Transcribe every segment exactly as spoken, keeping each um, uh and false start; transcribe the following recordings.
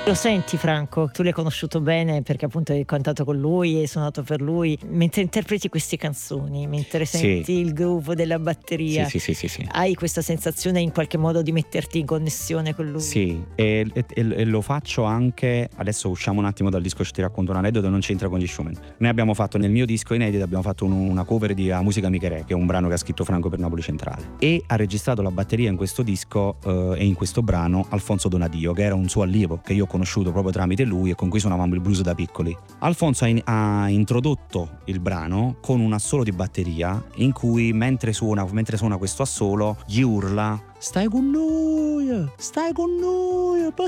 Lo senti Franco? Tu l'hai conosciuto bene perché appunto hai cantato con lui, hai suonato per lui. Mentre interpreti queste canzoni, mentre senti Sì. il groove della batteria, Sì, sì, sì, sì, sì. hai questa sensazione in qualche modo di metterti in connessione con lui? Sì, e, e- e lo faccio anche. Adesso usciamo un attimo dal disco, ti racconto un aneddoto, non c'entra con gli Schumann. Noi abbiamo fatto nel mio disco inedito, abbiamo fatto un- una cover di A Musica Micherè, che è un brano che ha scritto Franco per Napoli Centrale, e ha registrato la batteria in questo disco eh, e in questo brano Alfonso Donadio, che era un suo allievo che io ho conosciuto proprio tramite lui e con cui suonavamo il blues da piccoli. Alfonso ha, in- ha introdotto il brano con un assolo di batteria in cui mentre suona, mentre suona questo assolo gli urla: stai con noi, stai con noi per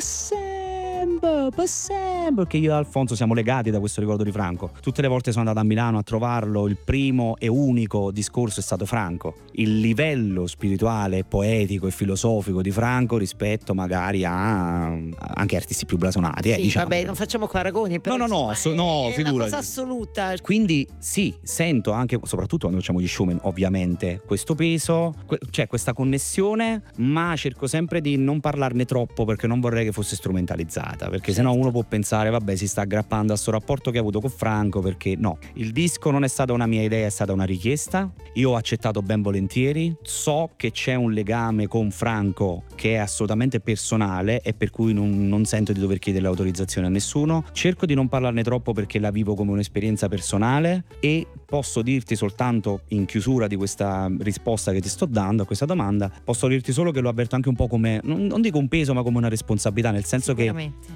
sempre, per sempre. Perché io e Alfonso siamo legati da questo ricordo di Franco. Tutte le volte sono andato a Milano a trovarlo, il primo e unico discorso è stato Franco. Il livello spirituale, poetico e filosofico di Franco rispetto magari a anche artisti più blasonati. Eh, Sì, diciamo. vabbè, non facciamo paragoni, però No, no, no, insomma, so- no, è figurati. una cosa assoluta. Quindi sì, sento anche, soprattutto quando facciamo gli Schumann, ovviamente, questo peso, que- cioè questa connessione, ma cerco sempre di non parlarne troppo perché non vorrei che fosse strumentalizzata, perché sennò Certo. uno può pensare vabbè, si sta aggrappando a sto rapporto che ha avuto con Franco, perché no, il disco non è stata una mia idea, è stata una richiesta, io ho accettato ben volentieri, so che c'è un legame con Franco che è assolutamente personale e per cui non, non sento di dover chiedere l'autorizzazione a nessuno, cerco di non parlarne troppo perché la vivo come un'esperienza personale e posso dirti soltanto in chiusura di questa risposta che ti sto dando a questa domanda, posso dirti solo che lo avverto anche un po' come, non, non dico un peso, ma come una responsabilità, nel senso che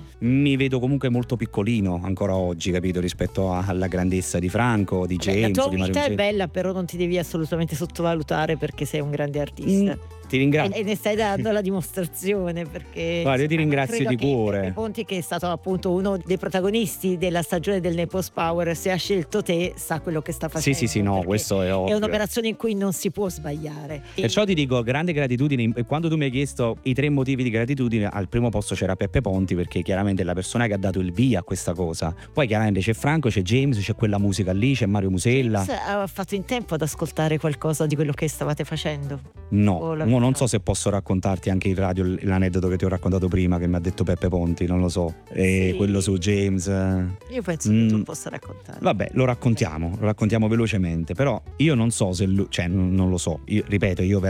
mi vedo comunque molto piccolino ancora oggi, capito, rispetto a- alla grandezza di Franco, di Beh, James, la tua di Mario umiltà è Musetta. bella, però non ti devi assolutamente sottovalutare perché sei un grande artista. Mm, ti ringrazio. E, e ne stai dando la dimostrazione perché Guarda, io ti insomma, ringrazio credo di che cuore. Peppe Ponti, che è stato appunto uno dei protagonisti della stagione del Naples Power, se ha scelto te sa quello che sta Sì, facendo. sì, sì, no, perché questo è ovvio. È un'operazione in cui non si può sbagliare. E- Perciò ti dico grande gratitudine, e quando tu mi hai chiesto i tre motivi di gratitudine, al primo posto c'era Peppe Ponti, perché chiaramente è la persona che ha dato il via a questa cosa. Poi chiaramente c'è Franco, c'è James, c'è quella musica lì, c'è Mario Musella. James ha fatto in tempo ad ascoltare qualcosa di quello che stavate facendo? No, O la- mo non so se posso raccontarti anche in radio l- l'aneddoto che ti ho raccontato prima, che mi ha detto Peppe Ponti, non lo so. E Sì. quello su James. eh, Io penso Mm. che tu possa raccontare. Vabbè, lo raccontiamo, lo raccontiamo velocemente, però io non so se lui, cioè non non lo so, io ripeto, io